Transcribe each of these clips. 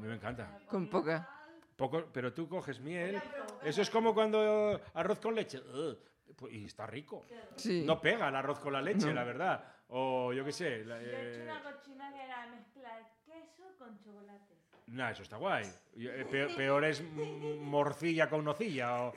mí me encanta. Con poca. Poco, pero tú coges miel. Eso es como cuando arroz con leche. Y está rico. Sí. No pega el arroz con la leche, la verdad. O yo qué sé. Yo he hecho una cochina que era mezclar queso con chocolate. Nah, eso está guay. Peor es morcilla con nocilla o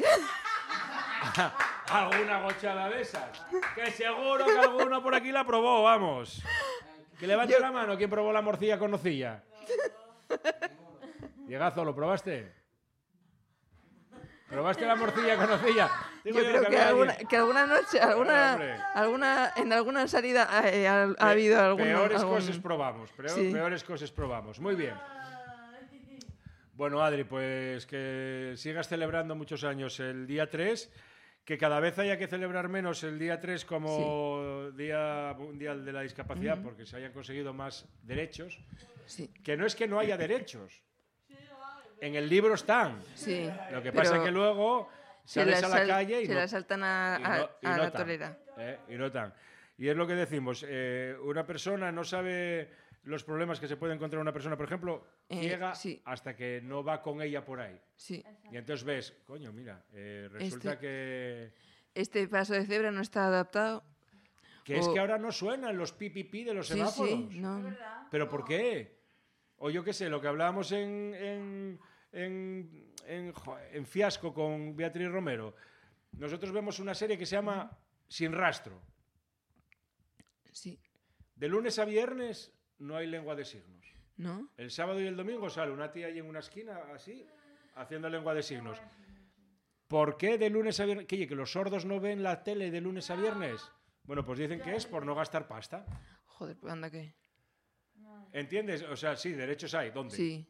alguna gochada de esas. Que seguro que alguno por aquí la probó, vamos. Que levante la mano quien probó la morcilla con nocilla. Diegazo, ¿lo probaste? ¿Probaste la morcilla con nocilla? Yo creo que alguna noche, en alguna salida ha habido alguna... Peores cosas probamos, peores cosas probamos. Muy bien. Bueno, Adri, pues que sigas celebrando muchos años el día 3, que cada vez haya que celebrar menos el día 3 como Día Mundial de la Discapacidad, porque se hayan conseguido más derechos. Sí. Que no es que no haya derechos. En el libro están. Sí. Lo que pasa es que luego sales a la calle y se la saltan a la torera. Y notan. Y es lo que decimos, una persona no sabe los problemas que se puede encontrar una persona, por ejemplo, ciega hasta que no va con ella por ahí. Sí. Y entonces ves, coño, mira, resulta que... Este paso de cebra no está adaptado. Que es que ahora no suenan los pipipi de los semáforos. Sí, no. ¿Pero por qué? O yo qué sé, lo que hablábamos en Fiasco con Beatriz Romero. Nosotros vemos una serie que se llama Sin Rastro. Sí. De lunes a viernes no hay lengua de signos. ¿No? El sábado y el domingo sale una tía ahí en una esquina, así, haciendo lengua de signos. ¿Por qué de lunes a viernes? ¿Que los sordos no ven la tele de lunes a viernes? Bueno, pues dicen que es por no gastar pasta. Joder, pues anda que... ¿Entiendes? O sea, sí, derechos hay. ¿Dónde? Sí.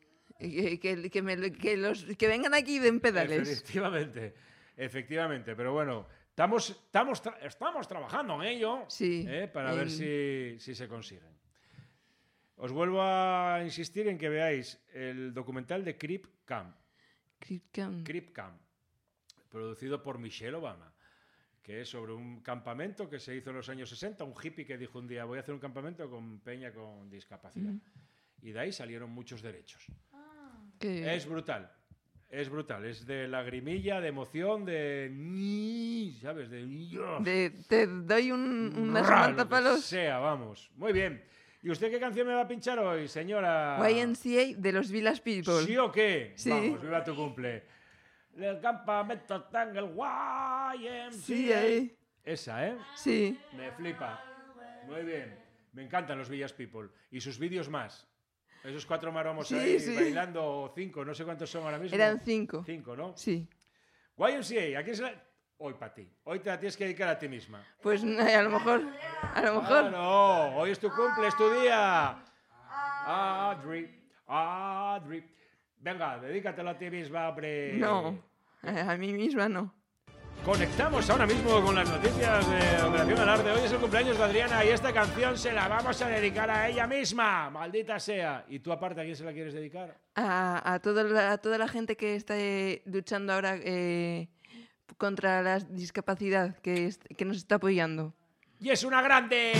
Que vengan aquí y den pedales. Efectivamente. Pero bueno, estamos trabajando en ello para ver si se consiguen. Os vuelvo a insistir en que veáis el documental de Crip Camp, producido por Michelle Obama, que es sobre un campamento que se hizo en los años 60, un hippie que dijo un día, voy a hacer un campamento con peña con discapacidad. Y de ahí salieron muchos derechos. Es brutal, es de lagrimilla, de emoción, ¿sabes? Te doy una semantapalos. Sea, vamos. Muy bien. ¿Y usted qué canción me va a pinchar hoy, señora? YMCA de los Village People. ¿Sí o qué? Sí. Vamos, viva tu cumple. El campamento está en el YMCA. Sí, Esa, ¿eh? Sí. Me flipa. Muy bien. Me encantan los Village People. Y sus vídeos más. Esos 4 maromos ahí bailando, o 5, no sé cuántos son ahora mismo. Eran 5. 5, ¿no? Sí. YMCA, ¿a quién se la...? Hoy para ti. Hoy te la tienes que dedicar a ti misma. Pues a lo mejor. No, hoy es tu cumple, es tu día. Adri. Venga, dedícatelo a ti misma, hombre. No, a mí misma no. Conectamos ahora mismo con las noticias de Operación Alarde. Hoy es el cumpleaños de Adriana y esta canción se la vamos a dedicar a ella misma. Maldita sea. ¿Y tú aparte a quién se la quieres dedicar? A toda la gente que está luchando ahora contra la discapacidad, que nos está apoyando. ¡Y es una grande!